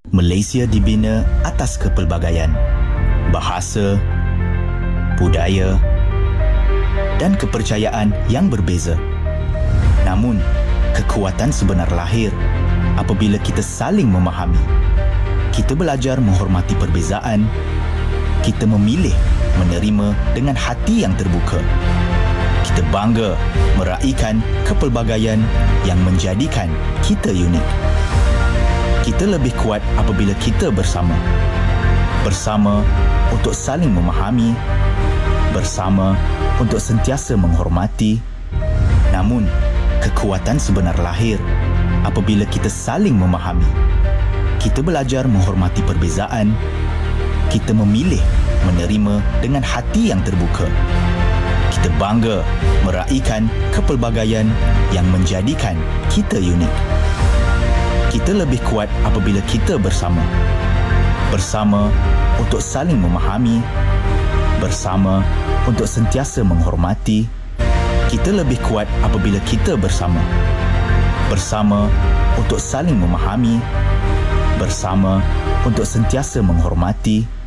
Malaysia dibina atas kepelbagaian bahasa, budaya dan kepercayaan yang berbeza. Namun, kekuatan sebenar lahir apabila kita saling memahami. Kita belajar menghormati perbezaan. Kita memilih menerima dengan hati yang terbuka. Kita bangga meraihkan kepelbagaian yang menjadikan kita unik. Kita lebih kuat apabila kita bersama. Bersama untuk saling memahami. Bersama untuk sentiasa menghormati. Namun, kekuatan sebenar lahir apabila kita saling memahami. Kita belajar menghormati perbezaan. Kita memilih menerima dengan hati yang terbuka. Kita bangga meraihkan kepelbagaian yang menjadikan kita unik. Kita lebih kuat apabila kita bersama. Bersama untuk saling memahami. Bersama untuk sentiasa menghormati. Kita lebih kuat apabila kita bersama. Bersama untuk saling memahami. Bersama untuk sentiasa menghormati.